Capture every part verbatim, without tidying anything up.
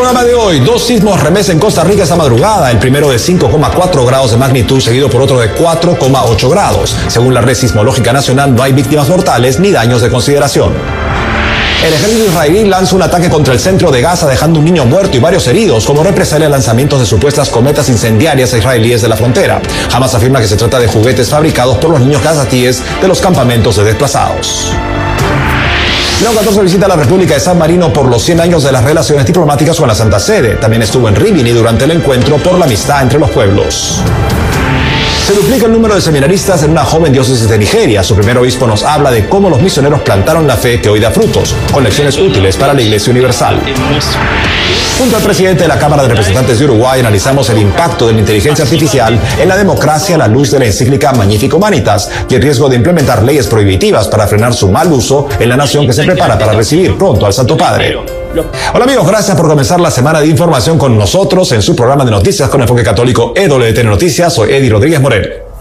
programa de hoy, dos sismos remesen en Costa Rica esta madrugada, el primero de cinco coma cuatro grados de magnitud, seguido por otro de cuatro coma ocho grados. Según la Red Sismológica Nacional, no hay víctimas mortales ni daños de consideración. El ejército israelí lanza un ataque contra el centro de Gaza, dejando un niño muerto y varios heridos como represalia a lanzamientos de supuestas cometas incendiarias israelíes de la frontera. Hamas afirma que se trata de juguetes fabricados por los niños gazatíes de los campamentos de desplazados. León catorce visita la República de San Marino por los cien años de las relaciones diplomáticas con la Santa Sede. También estuvo en Rimini durante el encuentro por la amistad entre los pueblos. Se duplica el número de seminaristas en una joven diócesis de Nigeria. Su primer obispo nos habla de cómo los misioneros plantaron la fe que hoy da frutos, con lecciones útiles para la Iglesia Universal. Junto al presidente de la Cámara de Representantes de Uruguay, analizamos el impacto de la inteligencia artificial en la democracia a la luz de la encíclica Magnifico Humanitas y el riesgo de implementar leyes prohibitivas para frenar su mal uso en la nación que se prepara para recibir pronto al Santo Padre. Hola amigos, gracias por comenzar la semana de información con nosotros en su programa de noticias con enfoque católico E W T N Noticias. Soy Eddie Rodríguez Morel.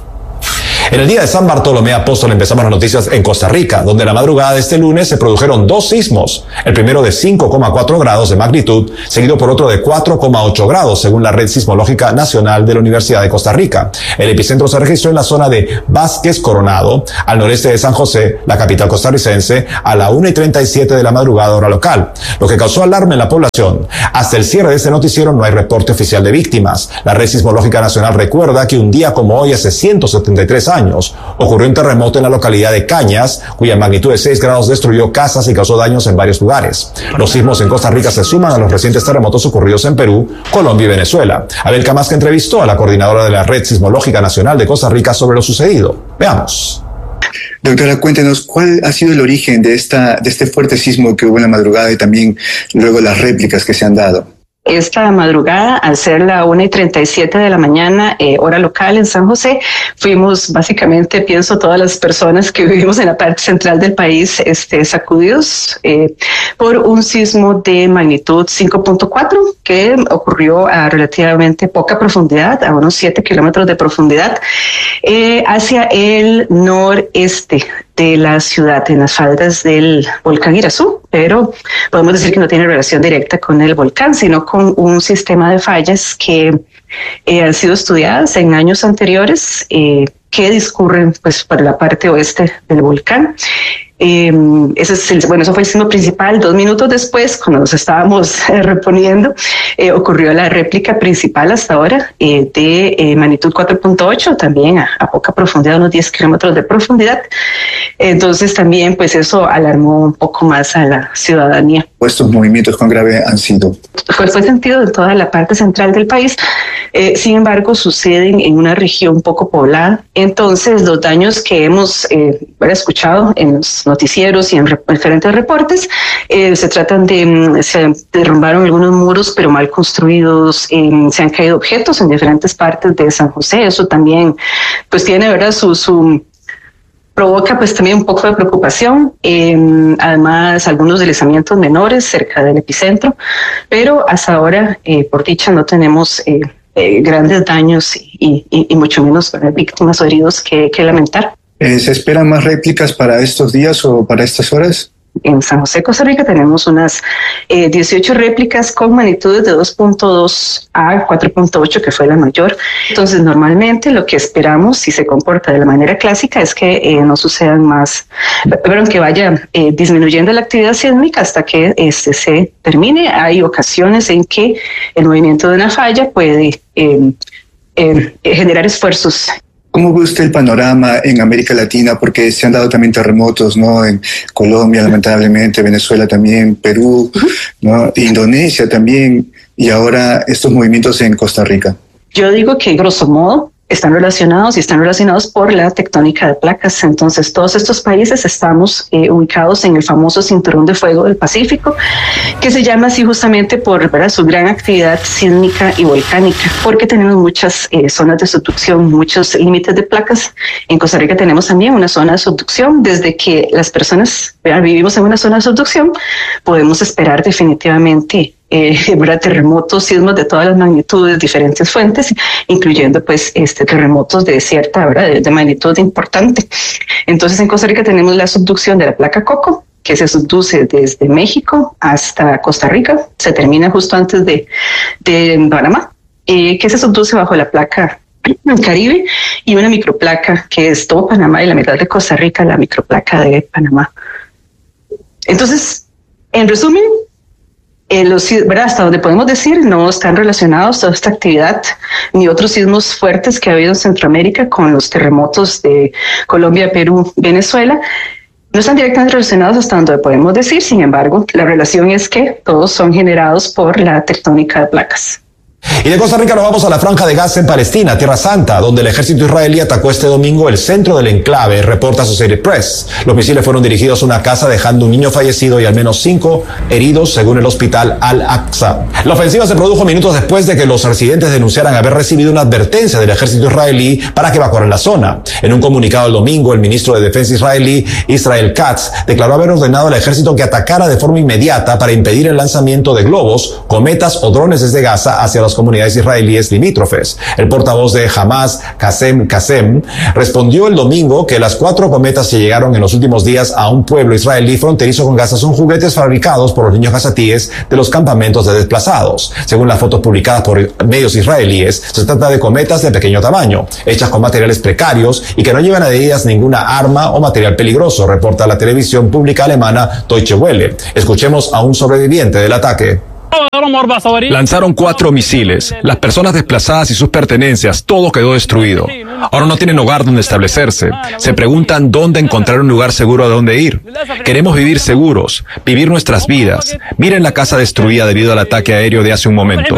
En el día de San Bartolomé Apóstol empezamos las noticias en Costa Rica, donde la madrugada de este lunes se produjeron dos sismos, el primero de cinco coma cuatro grados de magnitud, seguido por otro de cuatro coma ocho grados, según la Red Sismológica Nacional de la Universidad de Costa Rica. El epicentro se registró en la zona de Vázquez Coronado, al noreste de San José, la capital costarricense, a la una y treinta y siete de la madrugada hora local, lo que causó alarma en la población. Hasta el cierre de este noticiero no hay reporte oficial de víctimas. La Red Sismológica Nacional recuerda que un día como hoy, hace ciento setenta y tres años, ocurrió un terremoto en la localidad de Cañas, cuya magnitud de seis grados destruyó casas y causó daños en varios lugares. Los sismos en Costa Rica se suman a los recientes terremotos ocurridos en Perú, Colombia y Venezuela. Abel Camasca entrevistó a la coordinadora de la Red Sismológica Nacional de Costa Rica sobre lo sucedido. Veamos. Doctora, cuéntenos, ¿cuál ha sido el origen de, esta, de este fuerte sismo que hubo en la madrugada y también luego las réplicas que se han dado? Esta madrugada, al ser la una y treinta y siete de la mañana, eh, hora local en San José, fuimos básicamente, pienso, todas las personas que vivimos en la parte central del país, este, sacudidos eh, por un sismo de magnitud cinco punto cuatro que ocurrió a relativamente poca profundidad, a unos siete kilómetros de profundidad, eh, hacia el noreste de la ciudad, en las faldas del volcán Irazú, pero podemos decir que no tiene relación directa con el volcán, sino con un sistema de fallas que eh, han sido estudiadas en años anteriores, eh, que discurren pues por la parte oeste del volcán. Eh, ese es el, bueno, eso fue el sismo principal. Dos minutos después, cuando nos estábamos eh, reponiendo, eh, ocurrió la réplica principal hasta ahora eh, de eh, magnitud cuatro punto ocho, también a, a poca profundidad, unos diez kilómetros de profundidad. Entonces también pues eso alarmó un poco más a la ciudadanía. Estos movimientos con grave han sido. Fue, fue sentido en toda la parte central del país, eh, sin embargo suceden en una región poco poblada. Entonces los daños que hemos eh, escuchado en los noticieros y en re- diferentes reportes, eh, se tratan de, se derrumbaron algunos muros pero mal construidos, eh, se han caído objetos en diferentes partes de San José. Eso también pues tiene, ¿verdad?, su, su provoca pues también un poco de preocupación, eh, además algunos deslizamientos menores cerca del epicentro, pero hasta ahora, eh, por dicha, no tenemos eh, eh, grandes daños y, y, y mucho menos ¿verdad?, víctimas o heridos que, que lamentar. Eh, ¿Se esperan más réplicas para estos días o para estas horas? En San José, Costa Rica, tenemos unas eh, dieciocho réplicas con magnitudes de dos punto dos a cuatro punto ocho, que fue la mayor. Entonces, normalmente lo que esperamos, si se comporta de la manera clásica, es que eh, no sucedan más, pero que vaya eh, disminuyendo la actividad sísmica hasta que este se termine. Hay ocasiones en que el movimiento de una falla puede eh, eh, generar esfuerzos. ¿Cómo ve usted el panorama en América Latina? Porque se han dado también terremotos, ¿no? En Colombia, lamentablemente, Venezuela también, Perú, ¿no? Indonesia también, y ahora estos movimientos en Costa Rica. Yo digo que, grosso modo, están relacionados y están relacionados por la tectónica de placas. Entonces, todos estos países estamos eh, ubicados en el famoso cinturón de fuego del Pacífico, que se llama así justamente por, ¿verdad?, su gran actividad sísmica y volcánica, porque tenemos muchas eh, zonas de subducción, muchos límites de placas. En Costa Rica tenemos también una zona de subducción. Desde que las personas ¿verdad?, vivimos en una zona de subducción, podemos esperar definitivamente Eh, terremotos, sismos de todas las magnitudes, diferentes fuentes, incluyendo pues este terremotos de cierta, ¿verdad?, de, de magnitud importante. Entonces en Costa Rica tenemos la subducción de la placa Coco, que se subduce desde México hasta Costa Rica, se termina justo antes de, de Panamá, eh, que se subduce bajo la placa Caribe, y una microplaca que es todo Panamá y la mitad de Costa Rica, la microplaca de Panamá. Entonces, en resumen, eh, los, ¿verdad? Hasta donde podemos decir, no están relacionados toda esta actividad ni otros sismos fuertes que ha habido en Centroamérica con los terremotos de Colombia, Perú, Venezuela. No están directamente relacionados hasta donde podemos decir, sin embargo, la relación es que todos son generados por la tectónica de placas. Y de Costa Rica nos vamos a la Franja de Gaza en Palestina, Tierra Santa, donde el ejército israelí atacó este domingo el centro del enclave, reporta Associated Press. Los misiles fueron dirigidos a una casa dejando un niño fallecido y al menos cinco heridos, según el hospital Al-Aqsa. La ofensiva se produjo minutos después de que los residentes denunciaran haber recibido una advertencia del ejército israelí para que evacuaran la zona. En un comunicado el domingo, el ministro de Defensa israelí, Israel Katz, declaró haber ordenado al ejército que atacara de forma inmediata para impedir el lanzamiento de globos, cometas o drones desde Gaza hacia los comunidades israelíes limítrofes. El portavoz de Hamas, Qasem Qasem, respondió el domingo que las cuatro cometas que llegaron en los últimos días a un pueblo israelí fronterizo con Gaza son juguetes fabricados por los niños gazatíes de los campamentos de desplazados. Según las fotos publicadas por medios israelíes, se trata de cometas de pequeño tamaño, hechas con materiales precarios y que no llevan adheridas ninguna arma o material peligroso, reporta la televisión pública alemana Deutsche Welle. Escuchemos a un sobreviviente del ataque. Lanzaron cuatro misiles. Las personas desplazadas y sus pertenencias, todo quedó destruido. Ahora no tienen hogar donde establecerse. Se preguntan dónde encontrar un lugar seguro a dónde ir. Queremos vivir seguros, vivir nuestras vidas. Miren la casa destruida debido al ataque aéreo de hace un momento.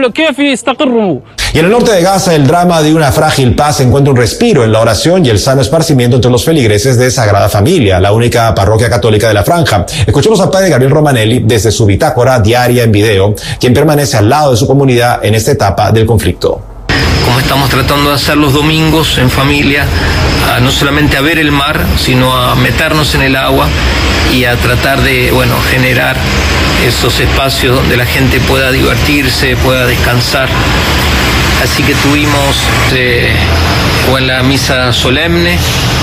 Y en el norte de Gaza, el drama de una frágil paz encuentra un respiro en la oración y el sano esparcimiento entre los feligreses de Sagrada Familia, la única parroquia católica de la franja. Escuchemos al padre Gabriel Romanelli desde su bitácora diaria en video, quien permanece al lado de su comunidad en esta etapa del conflicto. Como estamos tratando de hacer los domingos en familia, a no solamente a ver el mar, sino a meternos en el agua y a tratar de, bueno, generar esos espacios donde la gente pueda divertirse, pueda descansar. Así que tuvimos eh, o en la misa solemne,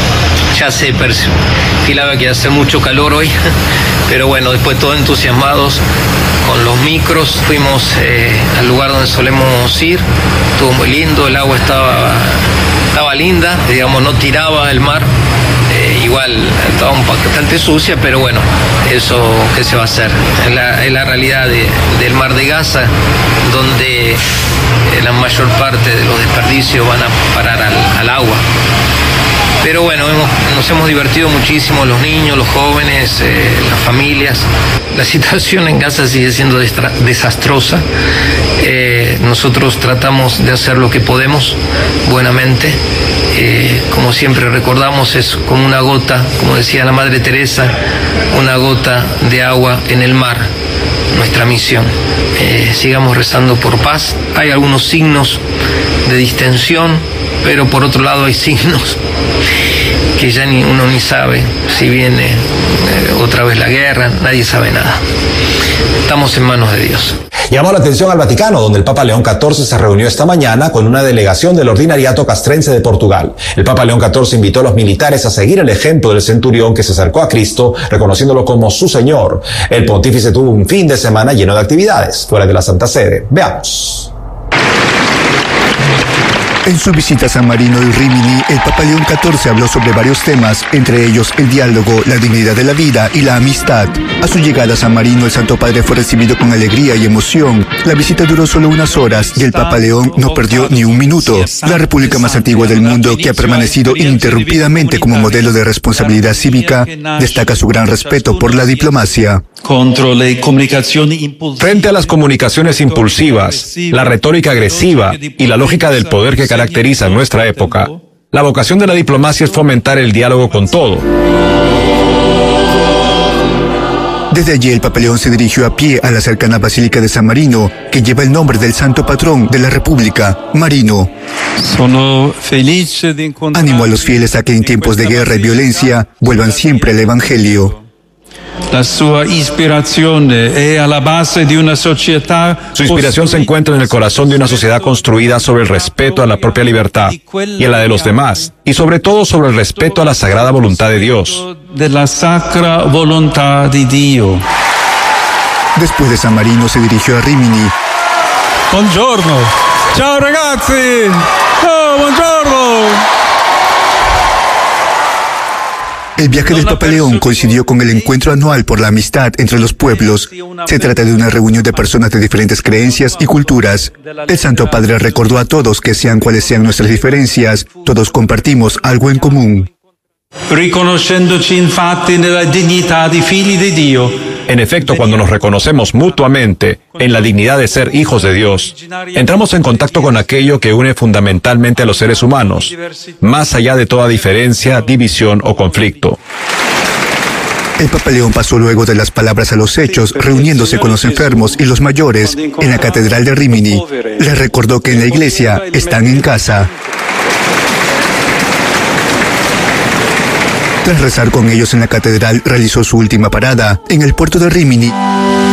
ya se perfilaba que hace mucho calor hoy, pero bueno, después todos entusiasmados con los micros, fuimos eh, al lugar donde solemos ir, estuvo muy lindo, el agua estaba, estaba linda, digamos, no tiraba el mar, eh, igual estaba un poco bastante sucia, pero bueno, eso qué se va a hacer, es la, es la realidad de, del mar de Gaza, donde eh, la mayor parte de los desperdicios van a parar al, al agua. Pero bueno, hemos, nos hemos divertido muchísimo, los niños, los jóvenes, eh, las familias. La situación en Gaza sigue siendo desastrosa. Eh, nosotros tratamos de hacer lo que podemos, buenamente. Eh, como siempre recordamos, es como una gota, como decía la Madre Teresa, una gota de agua en el mar, nuestra misión. Eh, sigamos rezando por paz. Hay algunos signos de distensión, pero por otro lado hay signos que ya ni uno ni sabe si viene eh, otra vez la guerra, nadie sabe nada. Estamos en manos de Dios. Llamó la atención al Vaticano, donde el Papa León catorce se reunió esta mañana con una delegación del Ordinariato Castrense de Portugal. El Papa León catorce invitó a los militares a seguir el ejemplo del centurión que se acercó a Cristo, reconociéndolo como su Señor. El pontífice tuvo un fin de semana lleno de actividades fuera de la Santa Sede. Veamos. En su visita a San Marino y Rímini, el Papa León catorce habló sobre varios temas, entre ellos el diálogo, la dignidad de la vida y la amistad. A su llegada a San Marino, el Santo Padre fue recibido con alegría y emoción. La visita duró solo unas horas y el Papa León no perdió ni un minuto. La república más antigua del mundo, que ha permanecido ininterrumpidamente como modelo de responsabilidad cívica, destaca su gran respeto por la diplomacia. Frente a las comunicaciones impulsivas, la retórica agresiva y la lógica del poder que caracteriza nuestra época, la vocación de la diplomacia es fomentar el diálogo con todo. Desde allí el Papa León se dirigió a pie a la cercana Basílica de San Marino, que lleva el nombre del santo patrón de la República, Marino. Animó a los fieles a que en tiempos de guerra y violencia vuelvan siempre al Evangelio. La sua ispirazione è alla base di una società. Su inspiración se encuentra en el corazón de una sociedad construida sobre el respeto a la propia libertad y a la de los demás, y sobre todo sobre el respeto a la sagrada voluntad de Dios. De la sacra volontà di Dio. Después de San Marino se dirigió a Rimini. Buongiorno. Ciao ragazzi. Oh, buongiorno. El viaje del Papa León coincidió con el encuentro anual por la amistad entre los pueblos. Se trata de una reunión de personas de diferentes creencias y culturas. El Santo Padre recordó a todos que sean cuales sean nuestras diferencias, todos compartimos algo en común. Riconoscendoci infatti nella dignità di figli di Dio. En efecto, cuando nos reconocemos mutuamente en la dignidad de ser hijos de Dios, entramos en contacto con aquello que une fundamentalmente a los seres humanos, más allá de toda diferencia, división o conflicto. El Papa León pasó luego de las palabras a los hechos, reuniéndose con los enfermos y los mayores en la Catedral de Rimini. Les recordó que en la iglesia están en casa. Tras rezar con ellos en la catedral, realizó su última parada en el puerto de Rimini.